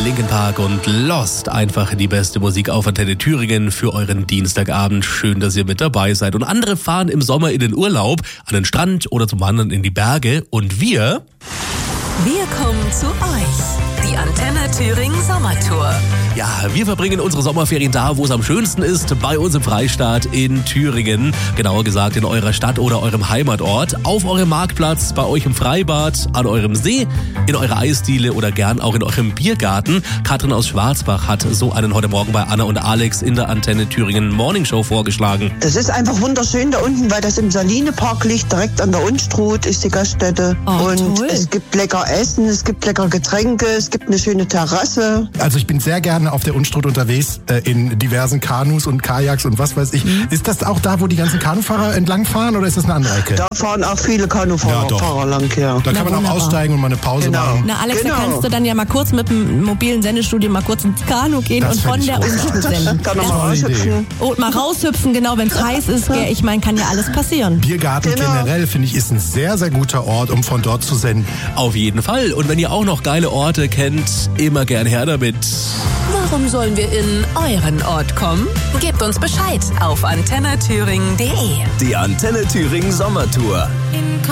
Linkin Park und Lost. Einfach die beste Musik auf Antenne Thüringen für euren Dienstagabend. Schön, dass ihr mit dabei seid. Und andere fahren im Sommer in den Urlaub, an den Strand oder zum Wandern in die Berge. Und wir kommen zu euch. Die Antenne Thüringen Sommertour. Ja, wir verbringen unsere Sommerferien da, wo es am schönsten ist, bei uns im Freistaat in Thüringen. Genauer gesagt in eurer Stadt oder eurem Heimatort, auf eurem Marktplatz, bei euch im Freibad, an eurem See, in eurer Eisdiele oder gern auch in eurem Biergarten. Katrin aus Schwarzbach hat so einen heute Morgen bei Anna und Alex in der Antenne Thüringen Morning Show vorgeschlagen. Das ist einfach wunderschön da unten, weil das im Salinepark liegt, direkt an der Unstrut ist die Gaststätte. Und toll. Es gibt lecker Essen, es gibt lecker Getränke, es gibt eine schöne Terrasse. Also ich bin sehr gerne auf der Unstrut unterwegs, in diversen Kanus und Kajaks und was weiß ich. Ist das auch da, wo die ganzen Kanufahrer entlangfahren oder ist das eine andere Ecke? Da fahren auch viele Kanufahrer lang, ja. Da kann man auch aussteigen und mal eine Pause machen. Na Alex, Genau. da kannst du dann ja mal kurz mit dem mobilen Sendestudio mal kurz ins Kanu gehen Das und fänd von ich der großartig. Unstrut senden. Kann man mal Tolle Idee. raushüpfen. Und mal raushüpfen, genau, wenn es heiß ist. Gell? Ich meine, kann ja alles passieren. Biergarten Genau. generell, finde ich, ist ein sehr, sehr guter Ort, um von dort zu senden. Auf jeden Fall. Und wenn ihr auch noch geile Orte kennt, immer gern her damit. Warum sollen wir in euren Ort kommen? Gebt uns Bescheid auf antennathüringen.de. Die Antenne Thüringen Sommertour. In